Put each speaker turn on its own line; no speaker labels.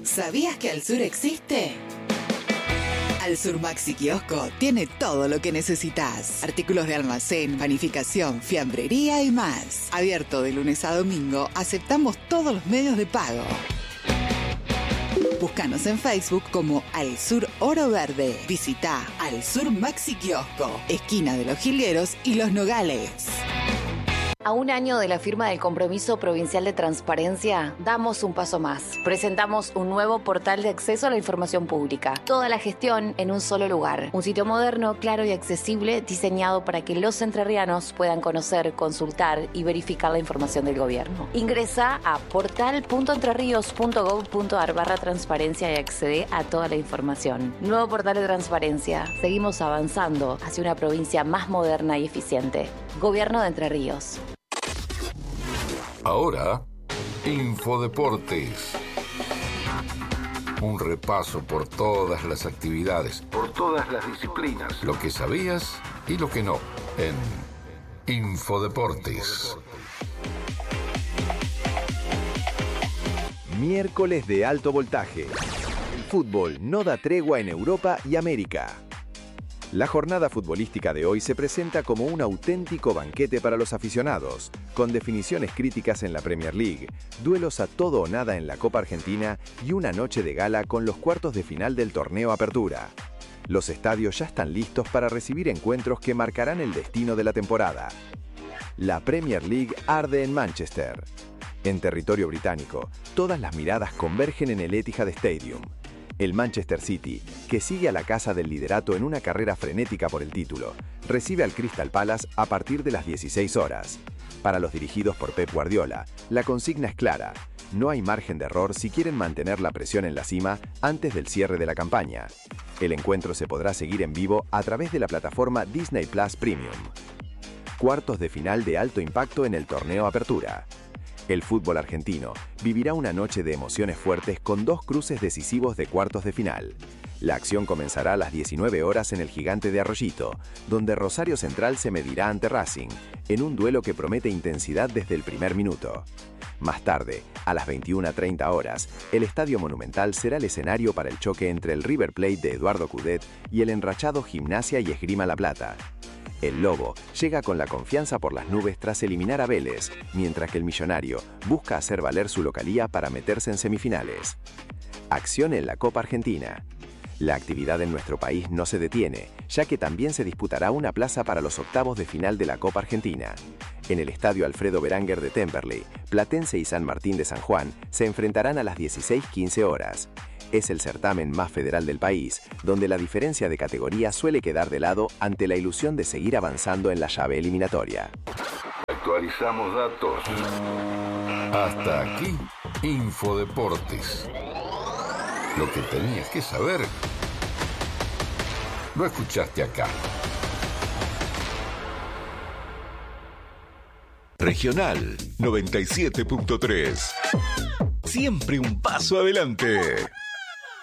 ¿Sabías que Al Sur existe? Al Sur Maxi Kiosco tiene todo lo que necesitas. Artículos de almacén, panificación, fiambrería y más. Abierto de lunes a domingo, aceptamos todos los medios de pago. Búscanos en Facebook como Al Sur Oro Verde. Visita Al Sur Maxi Kiosco, esquina de Los Jilgueros y Los Nogales.
A un año de la firma del Compromiso Provincial de Transparencia, damos un paso más. Presentamos un nuevo portal de acceso a la información pública. Toda la gestión en un solo lugar. Un sitio moderno, claro y accesible, diseñado para que los entrerrianos puedan conocer, consultar y verificar la información del gobierno. Ingresa a portal.entrerrios.gov.ar/transparencia y accede a toda la información. Nuevo portal de transparencia. Seguimos avanzando hacia una provincia más moderna y eficiente. Gobierno de Entre Ríos.
Ahora, Infodeportes. Un repaso por todas las actividades, por todas las disciplinas, lo que sabías y lo que no, en Infodeportes.
Miércoles de alto voltaje. El fútbol no da tregua en Europa y América. La jornada futbolística de hoy se presenta como un auténtico banquete para los aficionados, con definiciones críticas en la Premier League, duelos a todo o nada en la Copa Argentina y una noche de gala con los cuartos de final del torneo Apertura. Los estadios ya están listos para recibir encuentros que marcarán el destino de la temporada. La Premier League arde en Manchester. En territorio británico, todas las miradas convergen en el Etihad Stadium. El Manchester City, que sigue a la caza del liderato en una carrera frenética por el título, recibe al Crystal Palace a partir de las 16 horas. Para los dirigidos por Pep Guardiola, la consigna es clara. No hay margen de error si quieren mantener la presión en la cima antes del cierre de la campaña. El encuentro se podrá seguir en vivo a través de la plataforma Disney Plus Premium. Cuartos de final de alto impacto en el torneo Apertura. El fútbol argentino vivirá una noche de emociones fuertes con dos cruces decisivos de cuartos de final. La acción comenzará a las 19 horas en el Gigante de Arroyito, donde Rosario Central se medirá ante Racing, en un duelo que promete intensidad desde el primer minuto. Más tarde, a las 21:30 horas, el Estadio Monumental será el escenario para el choque entre el River Plate de Eduardo Cudet y el enrachado Gimnasia y Esgrima La Plata. El Lobo llega con la confianza por las nubes tras eliminar a Vélez, mientras que el Millonario busca hacer valer su localía para meterse en semifinales. Acción en la Copa Argentina. La actividad en nuestro país no se detiene, ya que también se disputará una plaza para los octavos de final de la Copa Argentina. En el Estadio Alfredo Beranger de Temperley, Platense y San Martín de San Juan se enfrentarán a las 16:15 horas. Es el certamen más federal del país, donde la diferencia de categoría suele quedar de lado ante la ilusión de seguir avanzando en la llave eliminatoria.
Actualizamos datos. Hasta aquí, Infodeportes. Lo que tenías que saber, lo escuchaste acá.
Regional 97.3. Siempre un paso adelante.